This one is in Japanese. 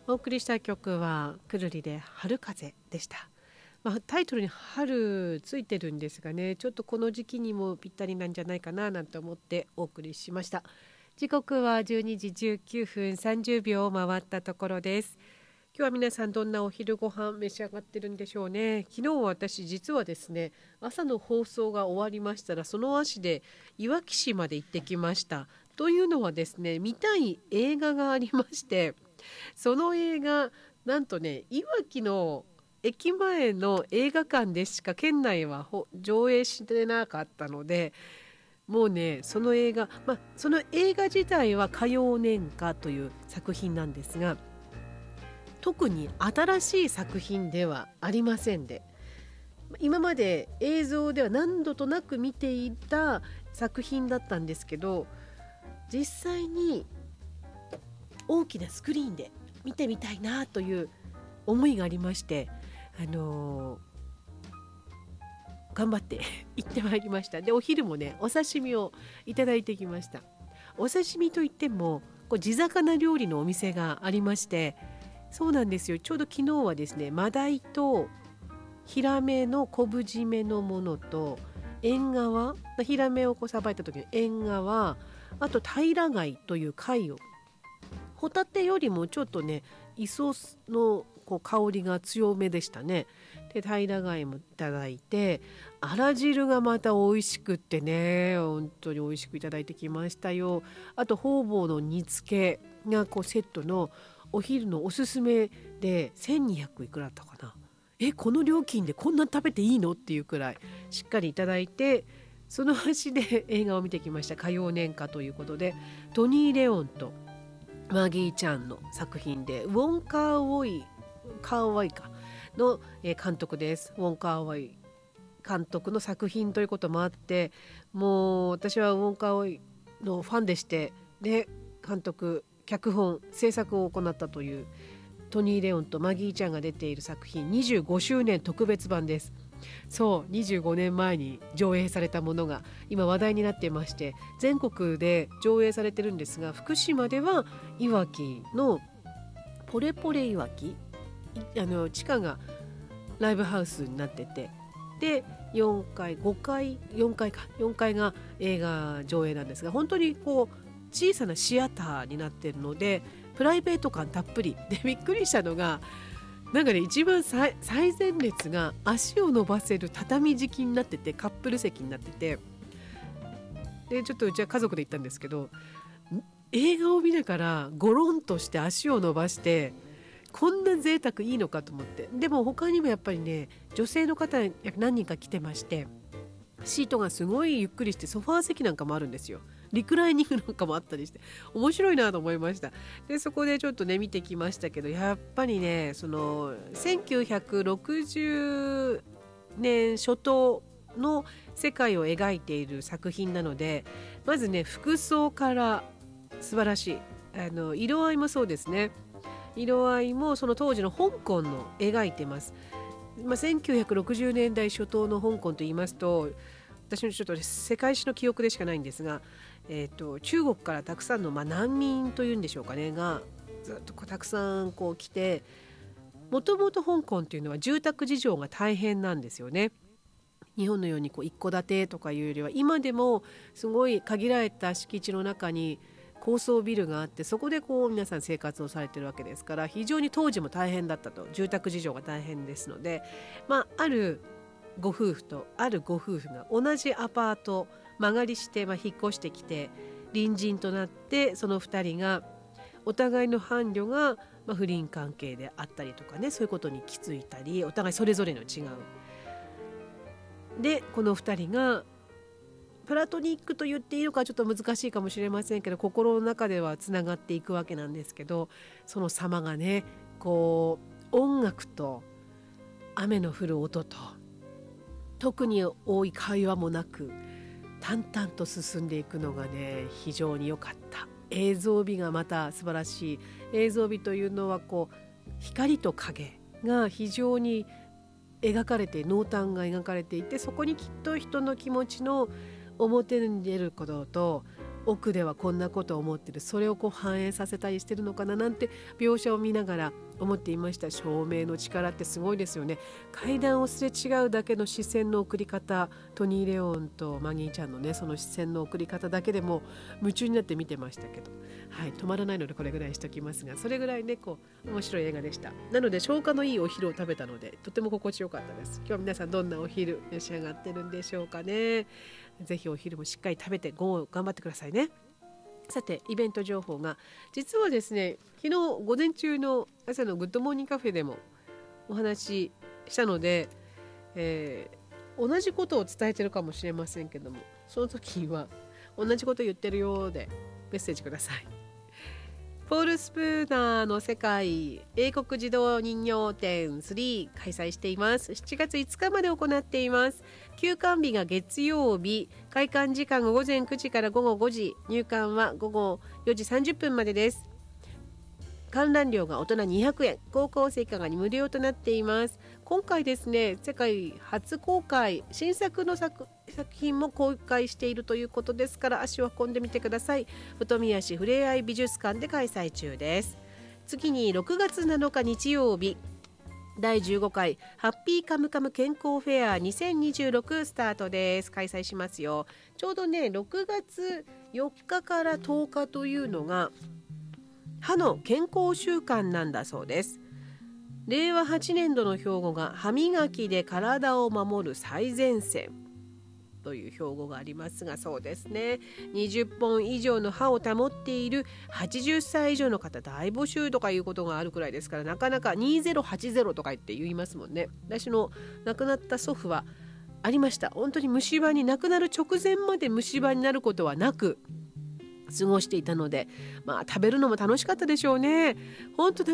お送りした曲はくるりで春風でした。タイトルに春ついてるんですがね、ちょっとこの時期にもぴったりなんじゃないかななんて思ってお送りしました。時刻は12時19分30秒を回ったところです。今日は皆さんどんなお昼ご飯召し上がってるんでしょうね。昨日は私実はですね、朝の放送が終わりましたらその足でいわき市まで行ってきました。というのはですね、見たい映画がありまして、その映画なんとね、いわきの駅前の映画館でしか県内は上映してなかったので、もうねその映画、その映画自体は火曜年歌という作品なんですが、特に新しい作品ではありませんで、今まで映像では何度となく見ていた作品だったんですけど、実際に大きなスクリーンで見てみたいなという思いがありまして、頑張って行ってまいりました。でお昼もねお刺身をいただいてきました。お刺身といっても地魚料理のお店がありまして、そうなんですよ。ちょうど昨日はですね、マダイとヒラメの昆布締めのものとエンガワ、ヒラメをさばいた時のエンガワ、あと平貝という貝を、ホタテよりもちょっとね磯の香りが強めでしたね。で平貝もいただいて、あら汁がまた美味しくってね、本当に美味しくいただいてきましたよ。あと方々の煮付けがセットのお昼のおすすめで1200いくらだったかな。この料金でこんな食べていいのっていうくらいしっかりいただいて、その足で映画を見てきました。火曜年歌ということで、トニー・レオンとマギーちゃんの作品で、ウォン・カーウァイかの監督です。ウォン・カーウァイ監督の作品ということもあって、もう私はウォン・カーウァイのファンでして、で監督脚本制作を行ったというトニー・レオンとマギーちゃんが出ている作品、25周年特別版です。そう25年前に上映されたものが今話題になっていまして、全国で上映されてるんですが、福島ではいわきのポレポレいわき、地下がライブハウスになってて、で4階が映画上映なんですが、本当に小さなシアターになっているのでプライベート感たっぷりで、びっくりしたのがなんかね、一番最前列が足を伸ばせる畳敷きになってて、カップル席になってて、でちょっとうちは家族で行ったんですけど、映画を見ながらゴロンとして足を伸ばして、こんな贅沢いいのかと思って。でも他にもやっぱりね、女性の方何人か来てまして、シートがすごいゆっくりして、ソファー席なんかもあるんですよ。リクライニングなんかもあったりして面白いなと思いました。でそこでちょっとね見てきましたけど、やっぱりね、その1960年初頭の世界を描いている作品なので、まずね服装から素晴らしい、色合いもそうですね。色合いもその当時の香港の描いてます。1960年代初頭の香港と言いますと、私のちょっと世界史の記憶でしかないんですが、中国からたくさんの、難民というんでしょうかねがずっとたくさん来て、もともと香港というのは住宅事情が大変なんですよね。日本のように一戸建てとかいうよりは、今でもすごい限られた敷地の中に高層ビルがあって、そこで皆さん生活をされてるわけですから、非常に当時も大変だったと。住宅事情が大変ですので、あるご夫婦とあるご夫婦が同じアパート間借りして、引っ越してきて隣人となって、その2人がお互いの伴侶が、不倫関係であったりとかね、そういうことに気づいたり、お互いそれぞれの違うで、この2人がプラトニックと言っていいのかちょっと難しいかもしれませんけど、心の中ではつながっていくわけなんですけど、その様がね、音楽と雨の降る音と特に多い会話もなく淡々と進んでいくのがね、非常に良かった。映像美がまた素晴らしい。映像美というのは光と影が非常に描かれて、濃淡が描かれていて、そこにきっと人の気持ちの表に出ることと、 奥ではこんなことを思ってる、それを反映させたりしてるのかななんて描写を見ながら思っていました。照明の力ってすごいですよね。階段をすれ違うだけの視線の送り方、トニー・レオンとマギーちゃんのねその視線の送り方だけでも夢中になって見てましたけど、はい、止まらないのでこれぐらいしときますが、それぐらいね面白い映画でした。なので消化のいいお昼を食べたのでとても心地よかったです。今日皆さんどんなお昼召し上がってるんでしょうかね。ぜひお昼もしっかり食べて午後頑張ってくださいね。さてイベント情報が実はですね、昨日午前中の朝のグッドモーニングカフェでもお話ししたので、同じことを伝えてるかもしれませんけども、その時は同じこと言ってるようでメッセージください。ポール・スプーナーの世界英国自動人形展3開催しています。7月5日まで行っています。休館日が月曜日、開館時間が午前9時から午後5時、入館は午後4時30分までです。観覧料が大人200円、高校生以下が無料となっています。今回ですね、世界初公開、新作の作品も公開しているということですから、足を運んでみてください。本宮市ふれあい美術館で開催中です。次に6月7日日曜日、第15回ハッピーカムカム健康フェア2026スタートです。開催しますよ。ちょうどね、6月4日から10日というのが歯の健康週間なんだそうです。令和8年度の標語が歯磨きで体を守る最前線という標語がありますが、そうですね、20本以上の歯を保っている80歳以上の方大募集とかいうことがあるくらいですから、なかなか2080とか言って言いますもんね。私の亡くなった祖父はありました。本当に虫歯に亡くなる直前まで虫歯になることはなく過ごしていたので、食べるのも楽しかったでしょうね。本当